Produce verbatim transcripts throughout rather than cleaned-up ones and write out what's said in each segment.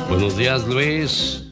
Buenos días, Luis.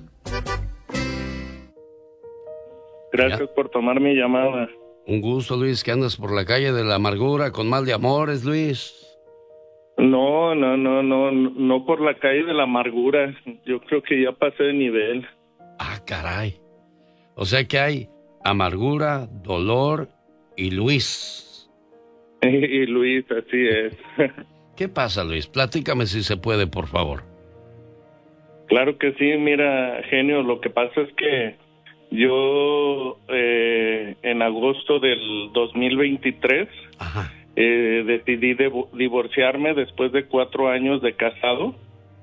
Gracias ¿Ya? por tomar mi llamada. Un gusto, Luis, que andas por la calle de la amargura con mal de amores, Luis. No, no, no, no, no por la calle de la amargura. Yo creo que ya pasé de nivel. Ah, caray. O sea que hay amargura, dolor y Luis. Y Luis, así es. ¿Qué pasa, Luis? Platícame si se puede, por favor. Claro que sí, mira, genio, lo que pasa es que yo eh, en agosto del dos mil veintitrés eh, decidí de, divorciarme después de cuatro años de casado.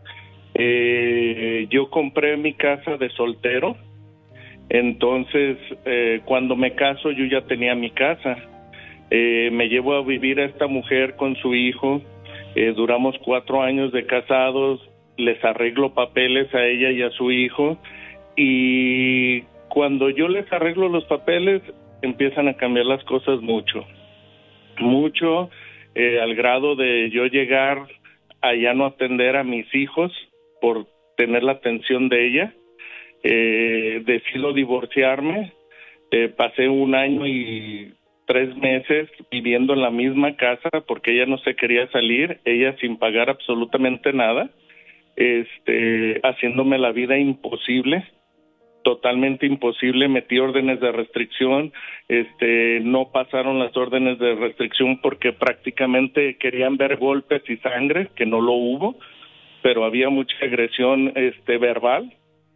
Eh, yo compré mi casa de soltero, entonces eh, cuando me caso yo ya tenía mi casa. Eh, me llevo a vivir a esta mujer con su hijo, eh, duramos cuatro años de casados, les arreglo papeles a ella y a su hijo, y cuando yo les arreglo los papeles empiezan a cambiar las cosas mucho, mucho, eh, al grado de yo llegar a ya no atender a mis hijos por tener la atención de ella. Eh, decido divorciarme, eh, pasé un año y tres meses viviendo en la misma casa porque ella no se quería salir, ella sin pagar absolutamente nada, este, haciéndome la vida imposible, totalmente imposible. Metí órdenes de restricción, este, no pasaron las órdenes de restricción porque prácticamente querían ver golpes y sangre, que no lo hubo, pero había mucha agresión, este, verbal.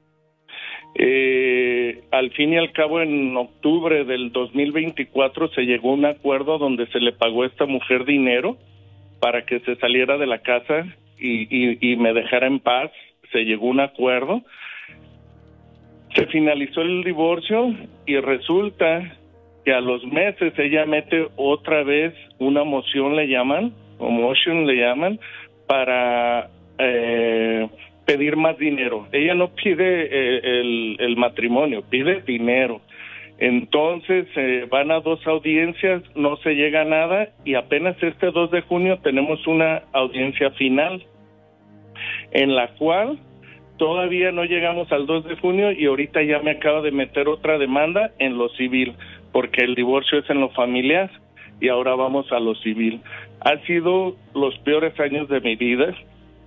Eh, al fin y al cabo, en octubre del dos mil veinticuatro se llegó a un acuerdo donde se le pagó a esta mujer dinero para que se saliera de la casa y, y, y me dejara en paz. Se llegó a un acuerdo, se finalizó el divorcio y resulta que a los meses ella mete otra vez una moción, le llaman, o motion le llaman, para eh, pedir más dinero. Ella no pide eh, el, el matrimonio, pide dinero. Entonces eh, van a dos audiencias, no se llega a nada y apenas este dos de junio tenemos una audiencia final en la cual todavía no llegamos al dos de junio y ahorita ya me acaba de meter otra demanda en lo civil, porque el divorcio es en lo familiar y ahora vamos a lo civil. Ha sido los peores años de mi vida.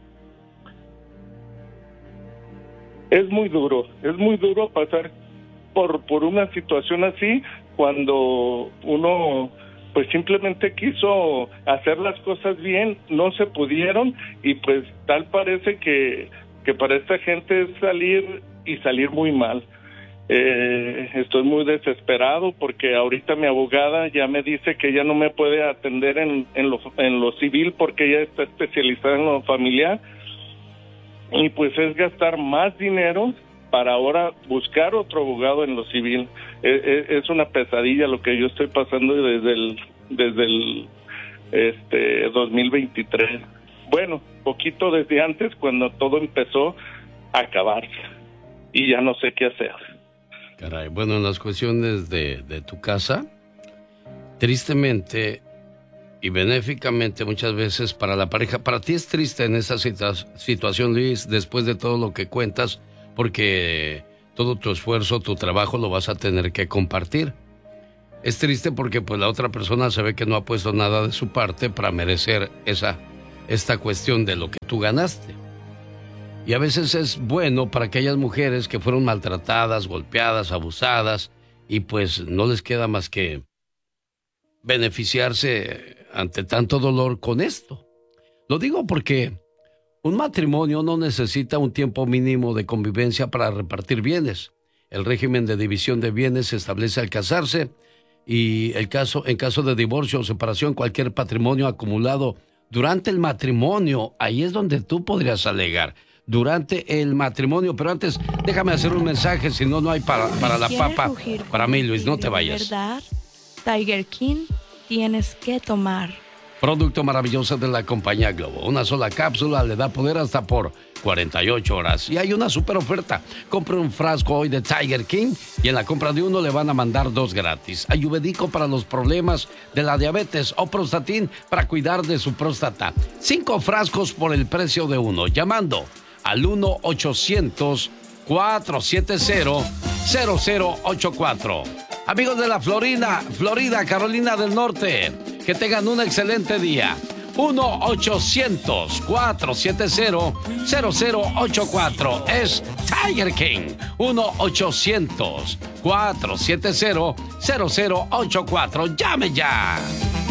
Es muy duro, es muy duro pasar por, por una situación así cuando uno pues simplemente quiso hacer las cosas bien, no se pudieron y pues tal parece que, que para esta gente es salir y salir muy mal. Eh, estoy muy desesperado porque ahorita mi abogada ya me dice que ella no me puede atender en, en, lo, en lo civil porque ella está especializada en lo familiar. Y pues es gastar más dinero para ahora buscar otro abogado en lo civil. Es, es una pesadilla lo que yo estoy pasando desde el desde el este dos mil veintitrés. Bueno, poquito desde antes cuando todo empezó a acabarse y ya no sé qué hacer. Caray, bueno, en las cuestiones de, de tu casa, tristemente y benéficamente muchas veces para la pareja. Para ti es triste en esa situa- situación, Luis, después de todo lo que cuentas, porque todo tu esfuerzo, tu trabajo lo vas a tener que compartir. Es triste porque pues la otra persona se ve que no ha puesto nada de su parte para merecer esa, esta cuestión de lo que tú ganaste. Y a veces es bueno para aquellas mujeres que fueron maltratadas, golpeadas, abusadas, y pues no les queda más que beneficiarse ante tanto dolor con esto. Lo digo porque un matrimonio no necesita un tiempo mínimo de convivencia para repartir bienes. El régimen de división de bienes se establece al casarse y el caso, en caso de divorcio o separación, cualquier patrimonio acumulado durante el matrimonio, ahí es donde tú podrías alegar. Durante el matrimonio, pero antes déjame hacer un mensaje, si no, no hay para, para la papa. Para mí, Luis, no te vayas. ¿Verdad? Tiger King, tienes que tomar. Producto maravilloso de la compañía Globo. Una sola cápsula le da poder hasta por cuarenta y ocho horas. Y hay una super oferta. Compre un frasco hoy de Tiger King y en la compra de uno le van a mandar dos gratis. Ayurvédico para los problemas de la diabetes o Prostatin para cuidar de su próstata. Cinco frascos por el precio de uno. Llamando al uno ochocientos, cuatro siete cero, cero cero ocho cuatro. Amigos de la Florida, Florida, Carolina del Norte, que tengan un excelente día. uno ochocientos, cuatro siete cero, cero cero ocho cuatro es Tiger King. uno ochocientos, cuatro siete cero, cero cero ocho cuatro. ¡Llame ya!